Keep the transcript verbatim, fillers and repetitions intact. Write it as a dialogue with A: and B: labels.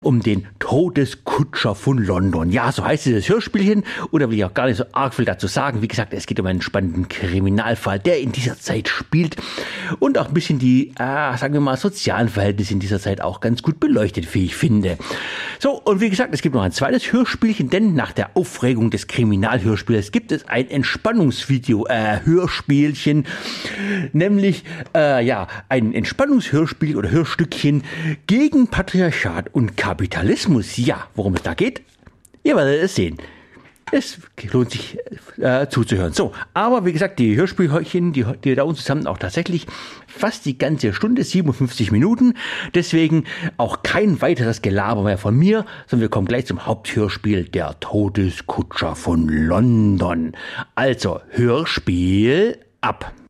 A: um den Todeskutscher von London. Ja, so heißt dieses Hörspielchen. Und da will ich auch gar nicht so arg viel dazu sagen. Wie gesagt, es geht um einen spannenden Kriminalfall, der in dieser Zeit spielt und auch ein bisschen die, äh, sagen wir mal, sozialen Verhältnisse in dieser Zeit auch ganz gut beleuchtet, wie ich finde. So, und wie gesagt, es gibt noch ein zweites Hörspielchen, denn nach der Aufregung des Kriminalhörspiels gibt es ein Entspannungsvideo, äh, Hörspielchen, nämlich, äh, ja, ein Entspannungshörspiel oder Hörstückchen gegen Patriarchat und Kapitalismus. Ja, worum es da geht, ihr werdet es sehen. Es lohnt sich äh, zuzuhören. So, aber wie gesagt, die Hörspielchen, die, die dauern zusammen auch tatsächlich fast die ganze Stunde, siebenundfünfzig Minuten. Deswegen auch kein weiteres Gelaber mehr von mir, sondern wir kommen gleich zum Haupthörspiel, der Todeskutscher von London. Also, Hörspiel ab.